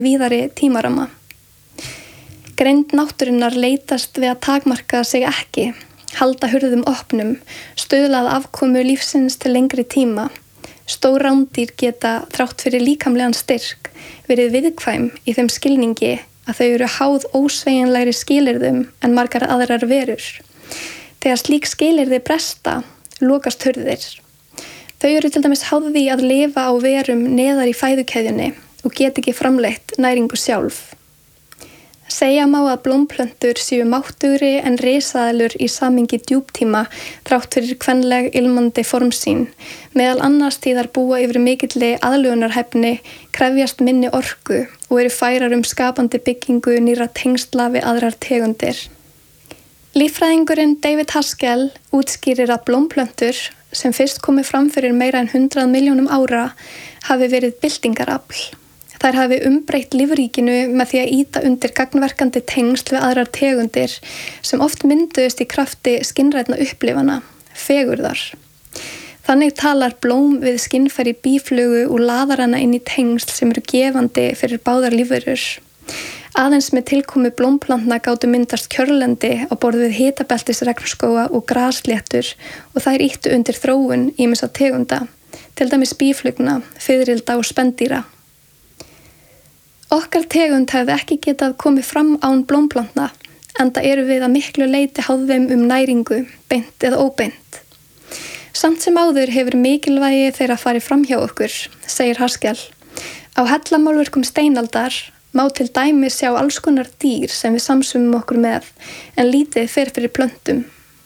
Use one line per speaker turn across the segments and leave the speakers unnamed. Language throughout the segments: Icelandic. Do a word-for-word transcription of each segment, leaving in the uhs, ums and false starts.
víðari tímarama. Greind náttúrunnar leitast við að takmarka sig ekki, halda hurðum opnum, stuðla að afkomu lífsins til lengri tíma. Stór rándýr geta, þrátt fyrir líkamlegan styrk, verið viðkvæm í þeim skilningi að þau eru háð ósveigjanlegri skilyrðum en margar aðrar verur. Þegar slík skilyrði bresta, lokast hurðir. Þau eru til dæmis háð því að lifa á verum neðar í fæðukeðjunni og geta ekki framleitt næringu sjálf. Segja má að blómplöntur séu máttugri en risaeðlur í samhengi djúptíma þrátt fyrir kvenleg ilmandi formsýn, meðal annars því þær búa yfir mikilli aðlögunarhæfni, krefjast minni orku og eru færar um skapandi byggingu nýrra tengsla við aðrar tegundir. Líffræðingurinn David Haskell útskýrir að blómplöntur, sem fyrst komu fram fyrir meira en hundrað milljónum ára, hafi verið byltingarafl. Þær hafi umbreytt lífríkinu með því að ýta undir gagnverkandi tengsl við aðrar tegundir sem oft mynduðust í krafti skynrænna upplifana, fegurðar. Þannig talar blóm við skynfæri býflugu og laðar hana inn í tengsl sem eru gefandi fyrir báðar lífverur. Aðeins með tilkomu blómplantna gátu myndast kjörlendi á borð við hitabeltis regnskóga og grasléttur og þær ýttu undir þróun ýmissa tegunda, til dæmis býflugna, fiðrilda og spendýra. Okkar tegund hefði ekki getað komið fram án blómplantna, enda eru við að miklu leyti háð þeim um næringu, beint eða óbeint. Samt sem áður hefur mikilvægi þeirra farið fram hjá okkur, segir Haskell. Á hellamálverkum steinaldar má til dæmis sjá alls konar dýr sem við samsumum okkur með, en lítið fer fyrir plöntum.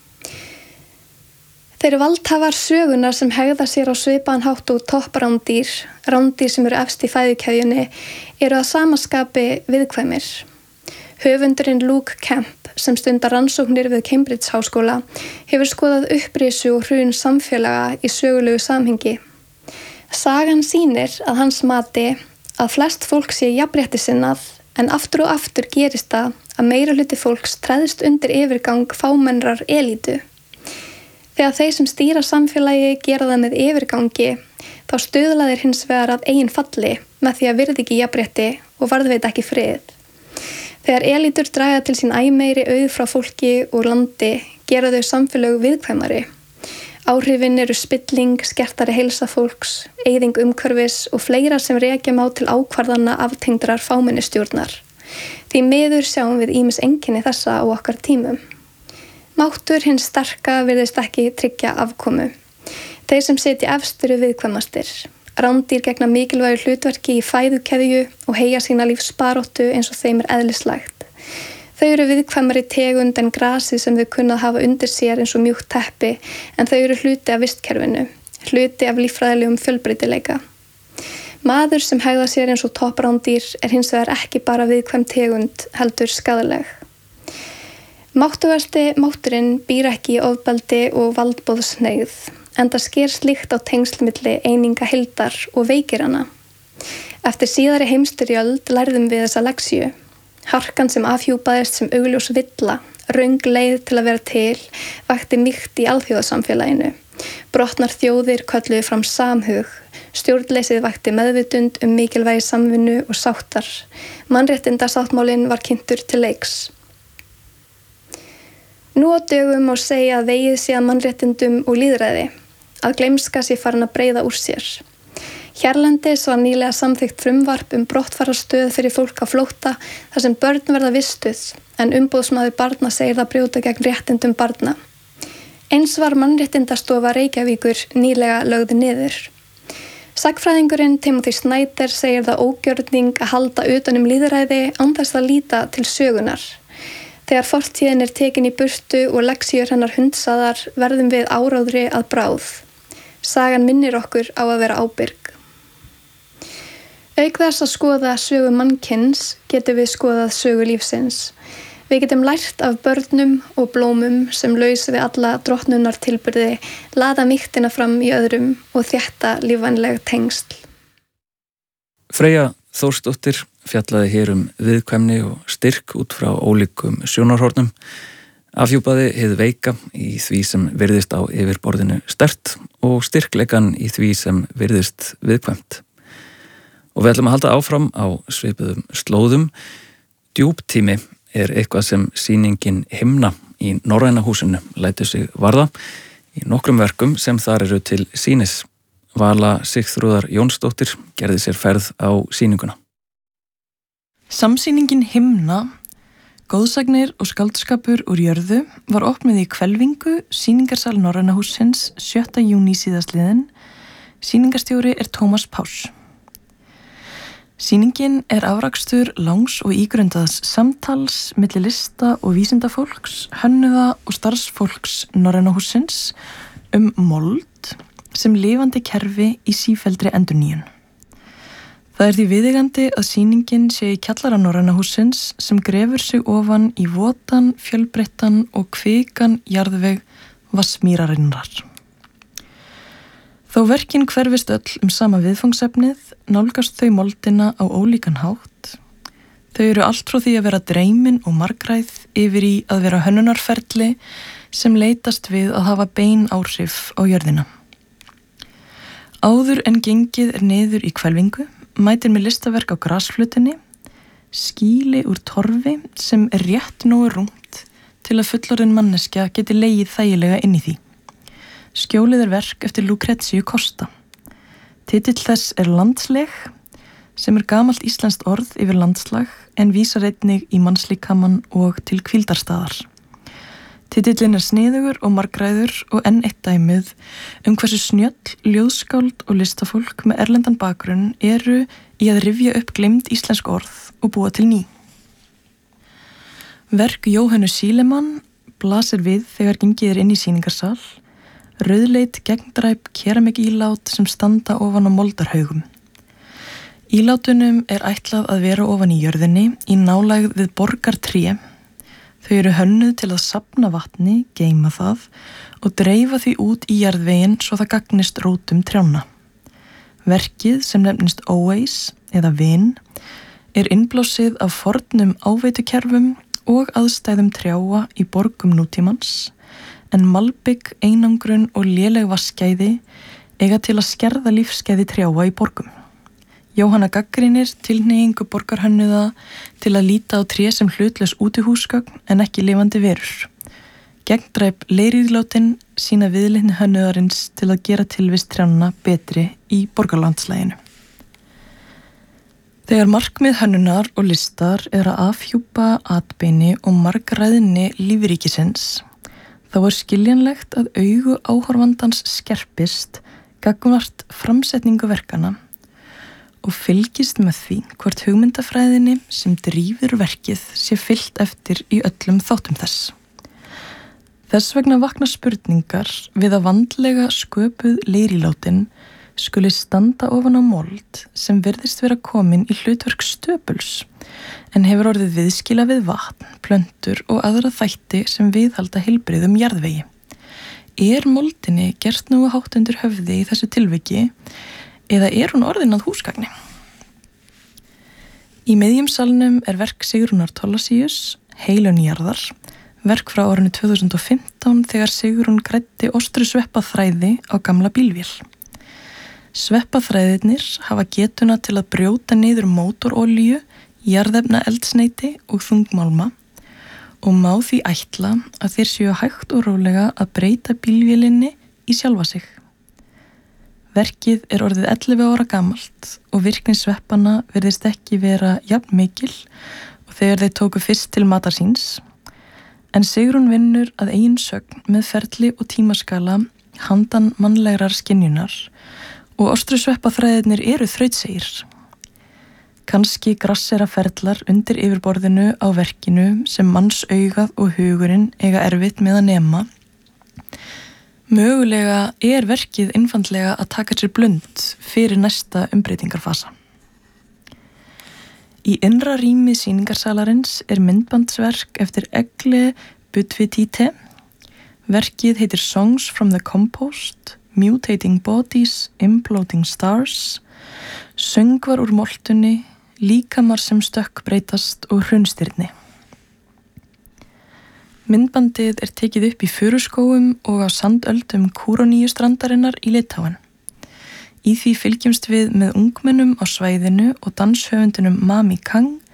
Þeir valdhafar sögunar sem hegða sér á svipaðan hátt og topprándýr, rándýr sem eru efst í fæðukeðjunni, eru að samaskapi viðkvæmir. Höfundurinn Luke Kemp, sem stundar rannsóknir við Cambridge háskóla, hefur skoðað upprisu og hrun samfélaga í sögulegu samhengi. Sagan sýnir að hans mati að flest fólk sé jafnréttisinnað, en aftur og aftur gerist það að meira hluti fólks treðst undir yfirgang fámennrar elítu. Þegar þeir sem stýra samfélagi gera það með yfirgangi, þá stuðla þeir hins vegar að eigin falli með því að virði ekki jafnrétti og varðveita ekki frið. Þegar elítur draga til sín æ meiri auð frá fólki og landi, gera þau samfélög viðkvæmari. Áhrifin eru spilling, skertari heilsa fólks, eyðing umhverfis og fleira sem rekja má til ákvarðana aftengdrar fámennistjórnar. Því miður sjáum við ýmis einkenni þessa á okkar tímum. Máttur hins sterka virðist ekki tryggja afkomu. Þeir sem sitja efst eru viðkvæmastir. Rándýr gegna mikilvægu hlutverki í fæðukeðju og heyja sína lífsbaráttu eins og þeim er eðlislægt. Þau eru viðkvæmari tegund en grasið sem þau kunnað hafa undir sér eins og mjúkt teppi, en þau eru hluti af vistkerfinu, hluti af líffræðilegum fjölbreytileika. Maður sem hegða sér eins og topprándýr er hins vegar ekki bara viðkvæm tegund, heldur skaðleg. Máttugasti mátturinn býr ekki í ofbeldi og valdboðshneigð, enda sker slíkt á tengslmilli eininga heildar og veikir hana. Eftir síðari heimstyrjöld lærðum við þessa lexíu. Harkan sem afhjúpaðist sem augljós villa, röng leið til að vera til, vakti mýkt í alþjóðasamfélaginu. Brotnar þjóðir kölluðu fram samhug, stjórnleysið vakti meðvitund um mikilvægi samvinnu og sáttar. Mannréttindasáttmálinn var kynntur til leiks. Nú á dögum má segja að vegið sé að mannréttindum og lýðræði, að gleymska sé farin að breiða úr sér. Hérlendis var nýlega samþykkt frumvarp um brottfararstöð fyrir fólk á flótta þar sem börn verða vistuð, en umboðsmaður barna segir það brjóta gegn réttindum barna. Eins var mannréttindastofa Reykjavíkur nýlega lögð niður. Sagnfræðingurinn Timothy Snyder segir það ógjörning að halda utan um lýðræði án þess að líta til sögunar. Þegar fortíðin er tekin í burtu og lexíur hennar hundsaðar verðum við áráðri að bráð. Sagan minnir okkur á að vera ábyrg. Auk þess að skoða sögu mannkyns getum við skoðað sögu lífsins. Við getum lært af börnum og blómum sem laus við alla drottnunar tilburði, laða mýktina fram í öðrum og þétta lífvænleg tengsl.
Freyja Þórsdóttir fjallaði hér um viðkvæmni og styrk út frá ólíkum sjónarhornum, afhjúpaði hið veika í því sem virðist á yfirborðinu sterkt og styrkleikan í því sem virðist viðkvæmt. Og við ætlum að halda áfram á svipuðum slóðum. Djúptími er eitthvað sem sýningin Himna í Norræna húsinu lætur sig varða í nokkrum verkum sem þar eru til sýnis. Vala Sigþrúðar Jónsdóttir gerði sér ferð á sýninguna.
Samsýningin Himna, góðsagnir og skáldskapur úr jörðu var opnuð í hvelfingu sýningarsal Norræna hússins sjötta júní síðastliðinn. Sýningarstjóri er Tómas Páss. Sýningin er afrakstur langs og ígrundaðs samtals milli lista og vísindafólks, hönnuða og starfsfólks Norræna hússins um mold sem lifandi kerfi í sífelldri endurnýjun. Það er því viðeigandi að sýningin sé í kjallara Norræna hússins sem grefur sig ofan í votan, fjölbreyttan og kvikan jarðveg Vatnsmýrarinnar. Þó verkin hverfist öll um sama viðfangsefnið, nálgast þau moldina á ólíkan hátt. Þau eru allt frá því að vera dreymin og margræð yfir í að vera hönnunarferli sem leitast við að hafa bein áhrif á jörðina. Áður en gengið er niður í hvelfingu, mætir með listaverk á grasflutinni, skýli úr torfi sem er rétt nógu rúmt til að fullorðin manneskja geti legið þægilega inn í því. Skjólið er verk eftir Lucrezio Costa. Titill þess er Landsleg, sem er gamalt íslenskt orð yfir landslag en vísar einnig í mannslíkamann og til hvíldarstaðar. Titillinn er sniðugur og margræður og enn eitt dæmið um hversu snjöll, ljóðskáld og listafólk með erlendan bakgrunn eru í að rifja upp gleymd íslensk orð og búa til ný. Verk Jóhönnu Sílemann blasir við þegar gengið er inn í sýningarsal, rauðleit gegndræp keramikílát sem standa ofan á moldarhaugum. Ílátunum er ætlað að vera ofan í jörðinni í nálægð við borgartré. Þau eru hönnuð til að safna vatni, geyma það og dreifa því út í jarðveginn svo það gagnist rótum trjánna. Verkið sem nefnist Óeis eða Vin er innblásið af fornum áveitukerfum og aðstæðum trjáa í borgum nútímans, en malbygg, einangrun og léleg vatnsgæði eiga til að skerða lífsgæði trjáa í borgum. Jóhanna gagnrýnir tilhneigingu borgarhönnuða til að líta á tré sem hlutlaus útihúsgögn en ekki lifandi verur. Gegndræp leirýðlátin sína viðleitni hönnuðarins til að gera tilvist trjánna betri í borgarlandslæginu. Þegar markmið hönnunar og listar er að afhjúpa atbeini og margræðni lífríkisins, þá er skiljanlegt að augu áhorfandans skerpist gagnvart framsetningu verkana og fylgist með því hvort hugmyndafræðinni sem drífur verkið sé fylgt eftir í öllum þáttum þess. Þess vegna vakna spurningar við að vandlega sköpuð leirýlátin skuli standa ofan á mold sem virðist vera komin í hlutverk stöpuls en hefur orðið viðskila við vatn, plöntur og aðra þætti sem viðhalda heilbrigðum jarðvegi. Er moldinni gert nú að hátt undir höfði í þessu tilviki eða er hún orðin að húsgagni? Í miðjum salnum er verk Sigrúnar Thorlacius, Heilun jarðar, verk frá árinu tvö þúsund og fimmtán þegar Sigrún græddi ostrusveppaþræði á gamla bílvél. Sveppaþræðirnir hafa getuna til að brjóta niður mótorolíu, jarðefna eldsneyti og þungmálma og má því ætla að þeir séu hægt og rólega að breyta bílvélinni í sjálfa sig. Verkið er orðið ellefu ára gamalt og virkni sveppanna virðist ekki vera jafn mikil og þegar þeir tóku fyrst til matar síns, en Sigrún vinnur að eigin sögn með ferli og tímaskala handan mannlegrar skynjunar og ostrusveppaþræðirnir eru þrautsegir. Kannski grassera ferlar undir yfirborðinu á verkinu sem mannsaugað og hugurinn eiga erfitt með að nema. Mögulega er verkið einfaldlega að taka sér blund fyrir næsta umbreytingarfasa. Í innra rými sýningarsalarins er myndbandsverk eftir Egle Budvitite. Verkið heitir Songs from the Compost, Mutating Bodies, Imploding Stars, söngvar úr moltunni, líkamar sem stökkbreytast og hrunstyrni. Myndbandið er tekið upp í furuskógum og á sandöldum Kúroníu strandarinnar í Litáen. Í því fylgjumst við með ungmennum á svæðinu og danshöfundunum Mami Kang